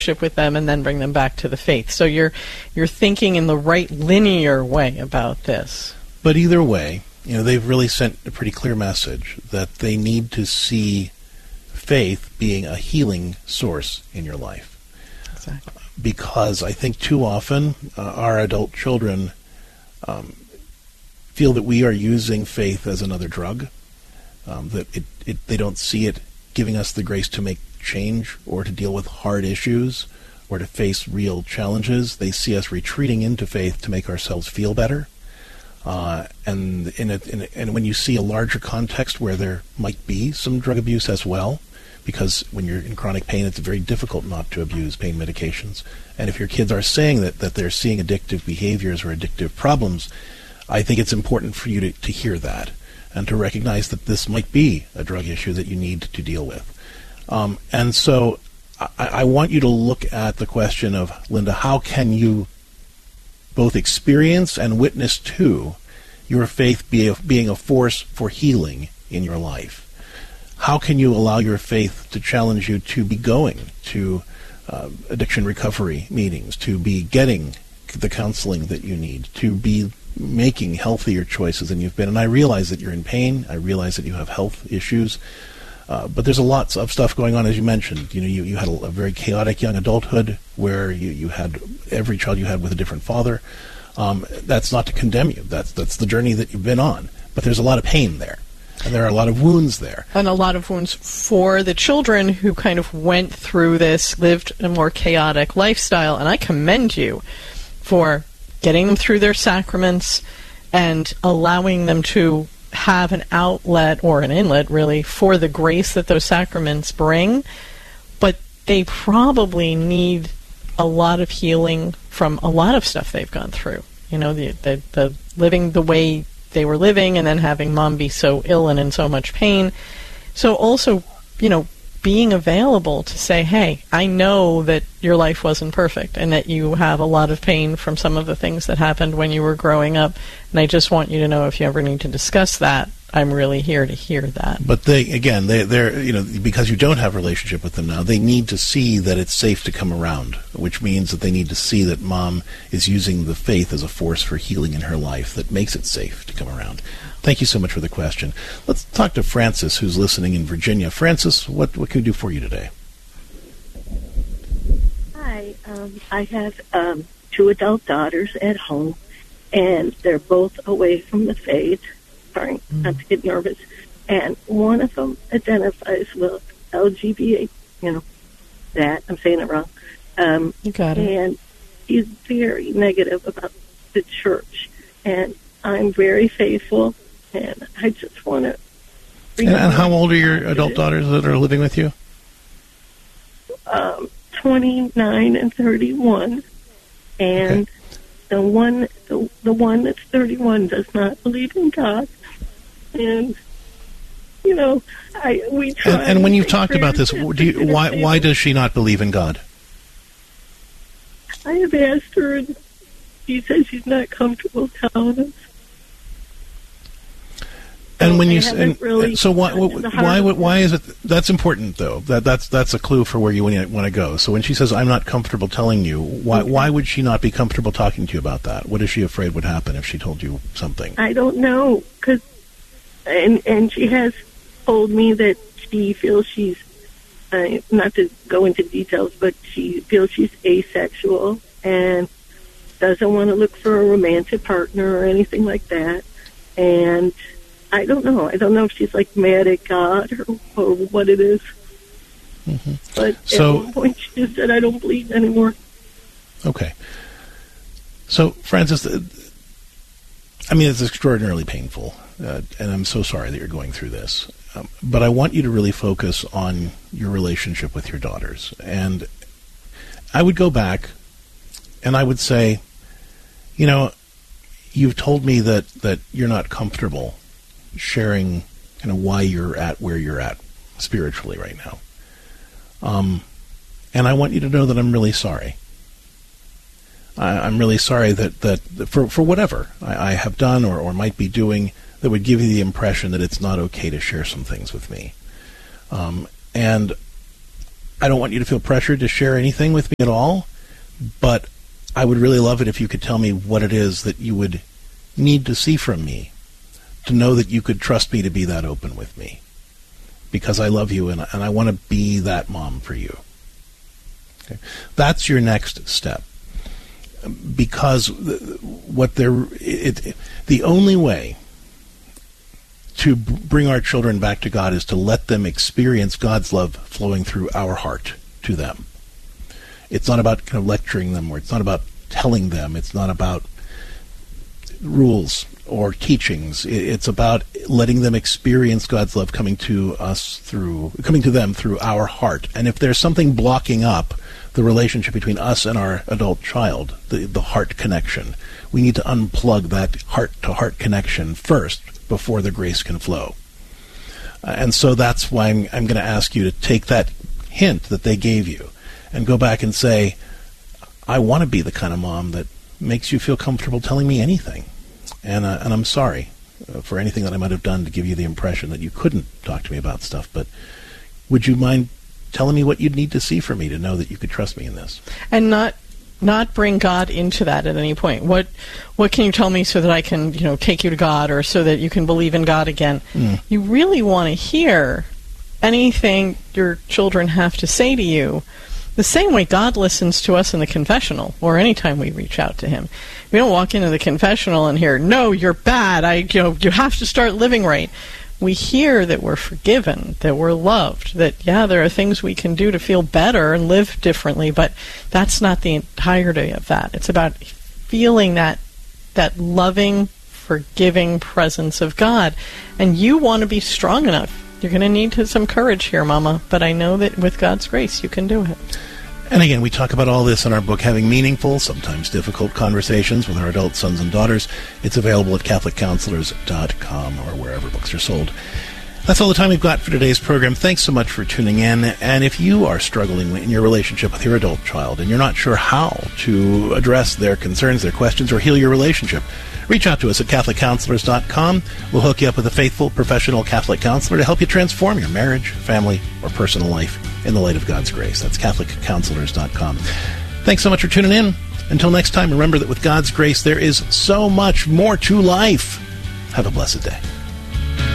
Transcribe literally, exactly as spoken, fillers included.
relationship with them and then bring them back to the faith. So you're you're thinking in the right linear way about this. But either way, you know, they've really sent a pretty clear message that they need to see faith being a healing source in your life. Exactly. Because I think too often uh, our adult children um, feel that we are using faith as another drug, um, that it, it, they don't see it giving us the grace to make change or to deal with hard issues or to face real challenges. They see us retreating into faith to make ourselves feel better. Uh, and in a, in a, and when you see a larger context where there might be some drug abuse as well, because when you're in chronic pain, it's very difficult not to abuse pain medications. And if your kids are saying that, that they're seeing addictive behaviors or addictive problems, I think it's important for you to, to hear that and to recognize that this might be a drug issue that you need to deal with. Um, and so I, I want you to look at the question of, Linda, how can you both experience and witness to your faith be a, being a force for healing in your life? How can you allow your faith to challenge you to be going to uh, addiction recovery meetings, to be getting the counseling that you need, to be making healthier choices than you've been? And I realize that you're in pain. I realize that you have health issues. Uh, but there's a lot of stuff going on, as you mentioned. You know, you, you had a, a very chaotic young adulthood where you, you had every child you had with a different father. Um, that's not to condemn you. That's that's the journey that you've been on. But there's a lot of pain there. And there are a lot of wounds there. And a lot of wounds for the children who kind of went through this, lived a more chaotic lifestyle. And I commend you for getting them through their sacraments and allowing them to have an outlet or an inlet, really, for the grace that those sacraments bring. But they probably need a lot of healing from a lot of stuff they've gone through. You know, the the, the living the way they were living and then having mom be so ill and in so much pain. So also, you know, being available to say, hey, I know that your life wasn't perfect and that you have a lot of pain from some of the things that happened when you were growing up. And I just want you to know if you ever need to discuss that, I'm really here to hear that. But they, again, they, they're, you know, because you don't have a relationship with them now, they need to see that it's safe to come around, which means that they need to see that mom is using the faith as a force for healing in her life that makes it safe to come around. Thank you so much for the question. Let's talk to Francis, who's listening in Virginia. Francis, what, what can we do for you today? Hi. Um, I have um, two adult daughters at home, and they're both away from the faith. Sorry, mm. not to get nervous. And one of them identifies with L G B T, you know, that, I'm saying it wrong. Um, you got it. And he's very negative about the church. And I'm very faithful, and I just want to... And, and how old are your adult daughters that are living with you? Um, twenty-nine and thirty-one. And okay. the one the, the one that's thirty-one does not believe in God. And, you know, I we try... And, and when you've talked about this, do you, why why does she not believe in God? I have asked her, and she says she's not comfortable telling us. And so when you and, really so why why why is it that's important though that that's that's a clue for where you want to go. So when she says I'm not comfortable telling you, why okay. why would she not be comfortable talking to you about that? What is she afraid would happen if she told you something? I don't know, because and and she has told me that she feels she's uh, not to go into details, but she feels she's asexual and doesn't want to look for a romantic partner or anything like that. And I don't know. I don't know if she's like mad at God or, or what it is. Mm-hmm. But so, at one point she just said, I don't believe anymore. Okay. So, Francis, I mean, it's extraordinarily painful, uh, and I'm so sorry that you're going through this. Um, but I want you to really focus on your relationship with your daughters. And I would go back and I would say, you know, you've told me that, that you're not comfortable sharing kind of why you're at where you're at spiritually right now. Um, and I want you to know that I'm really sorry. I, I'm really sorry that, that for, for whatever I, I have done or, or might be doing that would give you the impression that it's not okay to share some things with me. Um, and I don't want you to feel pressured to share anything with me at all, but I would really love it if you could tell me what it is that you would need to see from me to know that you could trust me to be that open with me. Because I love you and, and I want to be that mom for you. Okay. That's your next step. Because what they're, it, it, the only way to bring our children back to God is to let them experience God's love flowing through our heart to them. It's not about kind of lecturing them, or it's not about telling them. It's not about rules or teachings. It's about letting them experience God's love coming to us through, coming to them through our heart. And if there's something blocking up the relationship between us and our adult child, the, the heart connection, we need to unplug that heart-to-heart connection first before the grace can flow. Uh, and so that's why I'm, I'm going to ask you to take that hint that they gave you and go back and say, I want to be the kind of mom that makes you feel comfortable telling me anything. And, uh, and I'm sorry uh, for anything that I might have done to give you the impression that you couldn't talk to me about stuff, but would you mind telling me what you'd need to see for me to know that you could trust me in this? And not not bring God into that at any point. What what can you tell me so that I can, you know, take you to God, or so that you can believe in God again? Mm. You really want to hear anything your children have to say to you the same way God listens to us in the confessional, or anytime we reach out to him. We don't walk into the confessional and hear, no, you're bad, I you know you have to start living right. We hear that we're forgiven, that we're loved, that, yeah, there are things we can do to feel better and live differently, but that's not the entirety of that. It's about feeling that that loving, forgiving presence of God. And you want to be strong enough. You're going to need some courage here, Mama, but I know that with God's grace you can do it. And again, we talk about all this in our book, Having Meaningful, Sometimes Difficult Conversations with Our Adult Sons and Daughters. It's available at Catholic Counselors dot com or wherever books are sold. That's all the time we've got for today's program. Thanks so much for tuning in. And if you are struggling in your relationship with your adult child and you're not sure how to address their concerns, their questions, or heal your relationship, reach out to us at Catholic Counselors dot com. We'll hook you up with a faithful, professional Catholic counselor to help you transform your marriage, family, or personal life in the light of God's grace. That's Catholic Counselors dot com. Thanks so much for tuning in. Until next time, remember that with God's grace, there is so much more to life. Have a blessed day.